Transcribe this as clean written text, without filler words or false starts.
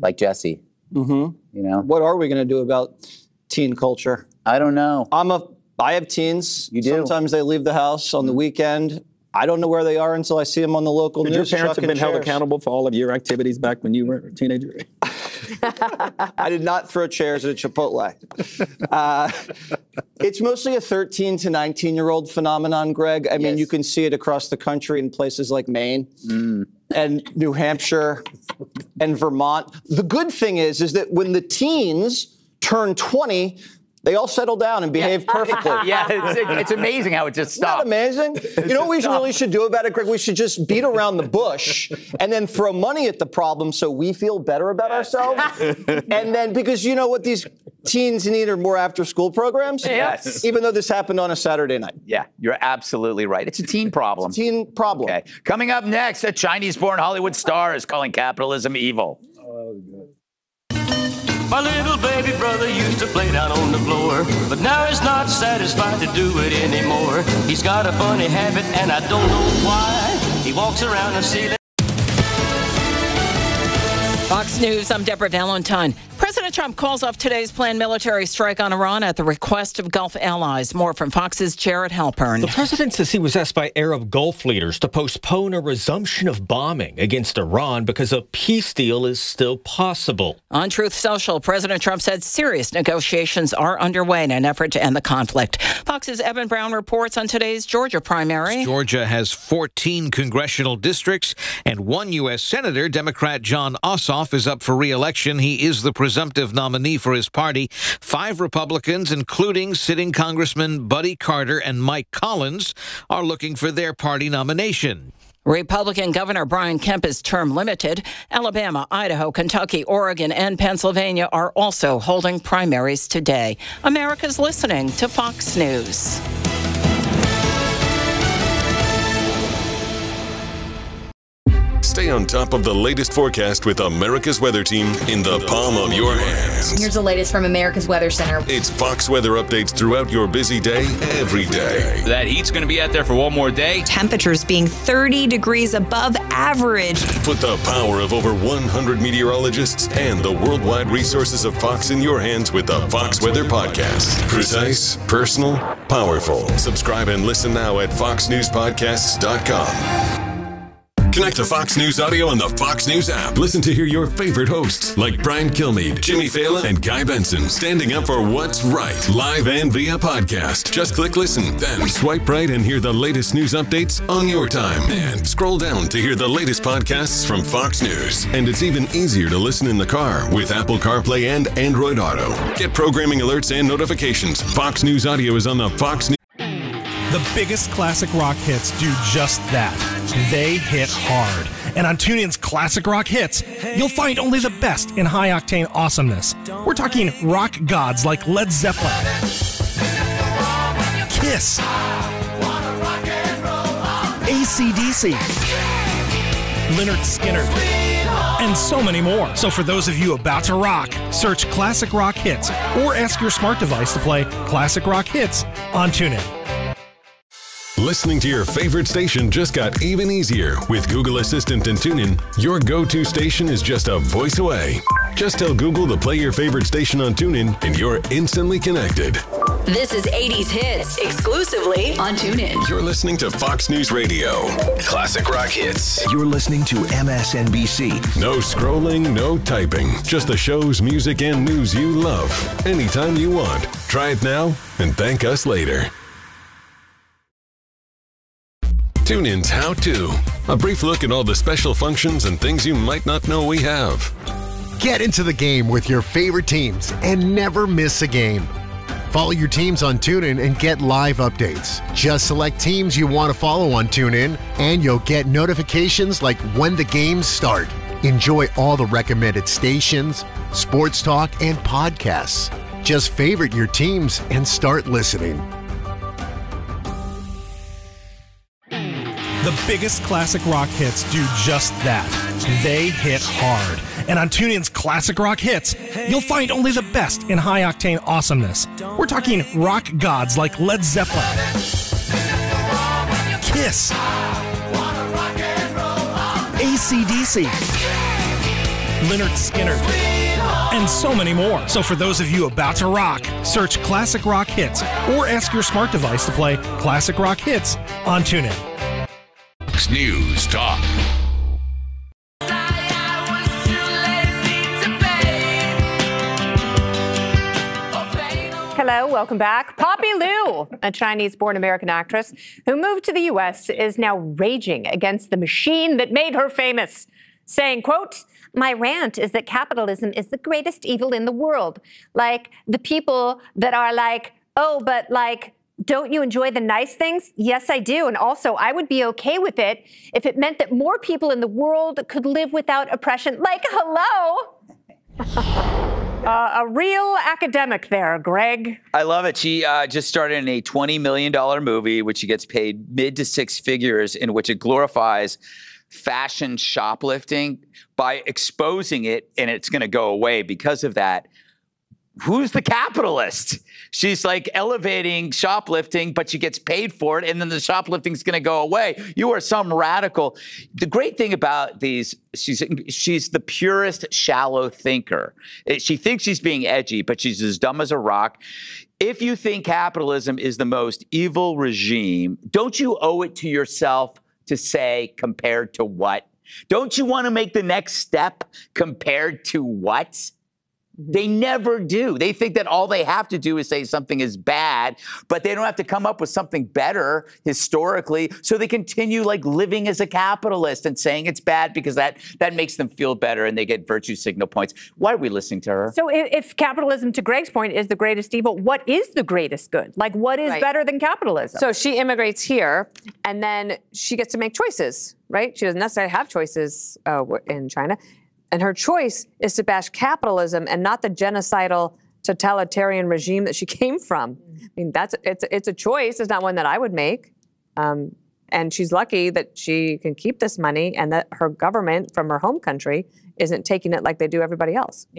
like Jesse. Mm-hmm. You know? What are we going to do about teen culture? I don't know. I have teens. You do? Sometimes they leave the house on the weekend. I don't know where they are until I see them on the local news. Your parents have been held chairs. accountable for all of your activities back when you were a teenager? I did not throw chairs at a Chipotle. It's mostly a 13 to 19-year-old phenomenon, Greg. I mean, you can see it across the country in places like Maine and New Hampshire and Vermont. The good thing is that when the teens turn 20, they all settle down and behave perfectly. Yeah, it's amazing how it just stops. Isn't that amazing? You know what we really should do about it, Greg? We should just beat around the bush and then throw money at the problem so we feel better about ourselves. And then, because you know what these teens need are more after-school programs? Yes. Even though this happened on a Saturday night. Yeah, you're absolutely right. It's a teen problem. It's a teen problem. Okay. Coming up next, a Chinese-born Hollywood star is calling capitalism evil. Oh, God. My little baby brother used to play down on the floor, but now he's not satisfied to do it anymore. He's got a funny habit, and I don't know why. He walks around the ceiling. Fox News, I'm Deborah Valentine. President Trump calls off today's planned military strike on Iran at the request of Gulf allies. More from Fox's Jared Halpern. The president says he was asked by Arab Gulf leaders to postpone a resumption of bombing against Iran because a peace deal is still possible. On Truth Social, President Trump said serious negotiations are underway in an effort to end the conflict. Fox's Evan Brown reports on today's Georgia primary. Georgia has 14 congressional districts, and one U.S. Senator, Democrat John Ossoff, is up for re-election. He is the presumptive nominee for his party. 5 Republicans, including sitting Congressman Buddy Carter and Mike Collins, are looking for their party nomination. Republican Governor Brian Kemp is term limited. Alabama, Idaho, Kentucky, Oregon, and Pennsylvania are also holding primaries today. America's listening to Fox News. Stay on top of the latest forecast with America's Weather Team in the palm of your hands. Here's the latest from America's Weather Center. It's Fox weather updates throughout your busy day, every day. That heat's going to be out there for one more day. Temperatures being 30 degrees above average. Put the power of over 100 meteorologists and the worldwide resources of Fox in your hands with the Fox Weather Podcast. Precise, personal, powerful. Subscribe and listen now at foxnewspodcasts.com. Connect to Fox News Audio on the Fox News app. Listen to hear your favorite hosts like Brian Kilmeade, Jimmy Fallon, and Guy Benson standing up for what's right, live and via podcast. Just click listen, then swipe right and hear the latest news updates on your time. And scroll down to hear the latest podcasts from Fox News. And it's even easier to listen in the car with Apple CarPlay and Android Auto. Get programming alerts and notifications. Fox News Audio is on the Fox News. The biggest classic rock hits do just that. They hit hard. And on TuneIn's Classic Rock Hits, you'll find only the best in high-octane awesomeness. We're talking rock gods like Led Zeppelin, Kiss, AC/DC, Lynyrd Skynyrd, and so many more. So for those of you about to rock, search Classic Rock Hits or ask your smart device to play Classic Rock Hits on TuneIn. Listening to your favorite station just got even easier. With Google Assistant and TuneIn, your go-to station is just a voice away. Just tell Google to play your favorite station on TuneIn, and you're instantly connected. This is 80s Hits, exclusively on TuneIn. You're listening to Fox News Radio. Classic Rock Hits. You're listening to MSNBC. No scrolling, no typing. Just the shows, music, and news you love. Anytime you want. Try it now and thank us later. TuneIn's How To. A brief look at all the special functions and things you might not know we have. Get into the game with your favorite teams and never miss a game. Follow your teams on TuneIn and get live updates. Just select teams you want to follow on TuneIn and you'll get notifications like when the games start. Enjoy all the recommended stations, sports talk, and podcasts. Just favorite your teams and start listening. The biggest classic rock hits do just that. They hit hard. And on TuneIn's Classic Rock Hits, you'll find only the best in high-octane awesomeness. We're talking rock gods like Led Zeppelin, Kiss, AC/DC, Lynyrd Skynyrd, and so many more. So for those of you about to rock, search Classic Rock Hits or ask your smart device to play Classic Rock Hits on TuneIn. Fox News Talk. Hello, welcome back. Poppy Liu, a Chinese-born American actress who moved to the U.S., is now raging against the machine that made her famous, saying, quote, "My rant is that capitalism is the greatest evil in the world. Like the people that are like, oh, but like, don't you enjoy the nice things? Yes, I do. And also, I would be okay with it if it meant that more people in the world could live without oppression." Like, hello? A real academic there, Greg. I love it. She just started in a $20 million movie, which she gets paid mid to six figures, in which it glorifies fashion shoplifting by exposing it, and it's going to go away because of that. Who's the capitalist? She's like elevating shoplifting, but she gets paid for it, and then the shoplifting's going to go away. You are some radical. The great thing about these, she's the purest shallow thinker. She thinks she's being edgy, but she's as dumb as a rock. If you think capitalism is the most evil regime, don't you owe it to yourself to say compared to what? Don't you want to make the next step compared to what? They never do. They think that all they have to do is say something is bad, but they don't have to come up with something better historically. So they continue like living as a capitalist and saying it's bad because that makes them feel better and they get virtue signal points. Why are we listening to her? So if capitalism, to Greg's point, is the greatest evil, what is the greatest good? Like, what is better than capitalism? So she immigrates here, and then she gets to make choices, right? She doesn't necessarily have choices in China. And her choice is to bash capitalism and not the genocidal totalitarian regime that she came from. I mean, it's a choice. It's not one that I would make. And she's lucky that she can keep this money and that her government from her home country isn't taking it like they do everybody else.